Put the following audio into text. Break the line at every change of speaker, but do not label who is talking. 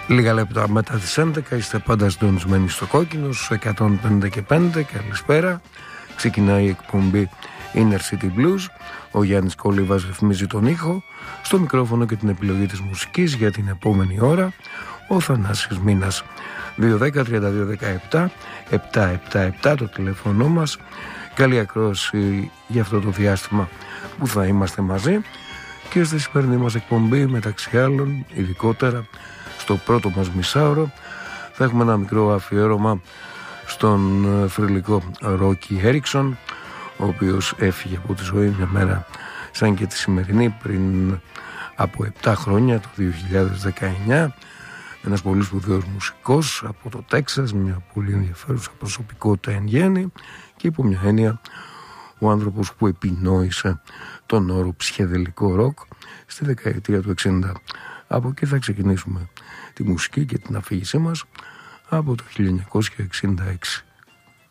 Λίγα λεπτά μετά τις 11 είστε πάντα συντονισμένοι στο Κόκκινο στους 105 και 5. Καλησπέρα. Ξεκινάει η εκπομπή Inner City Blues. Ο Γιάννης Κολίβας ρυθμίζει τον ήχο. Στο μικρόφωνο και την επιλογή της μουσικής για την επόμενη ώρα ο Θανάσης Μήνας. 210-3217 777 το τηλέφωνο μας. Καλή ακρόαση για αυτό το διάστημα που θα είμαστε μαζί. Και στη σημερινή μας εκπομπή, μεταξύ άλλων, ειδικότερα στο πρώτο μας μισάωρο, θα έχουμε ένα μικρό αφιέρωμα στον θρυλικό Ρόκι Έριξον, ο οποίος έφυγε από τη ζωή μια μέρα σαν και τη σημερινή, πριν από 7 χρόνια, το 2019. Ένας πολύ σπουδαίος μουσικός από το Τέξας, μια πολύ ενδιαφέρουσα προσωπικότητα εν γέννη και υπό μια έννοια ο άνθρωπος που επινόησε τον όρο ψυχεδελικό ροκ στη δεκαετία του 60. Από εκεί θα ξεκινήσουμε τη μουσική και την αφήγησή μας από το 1966.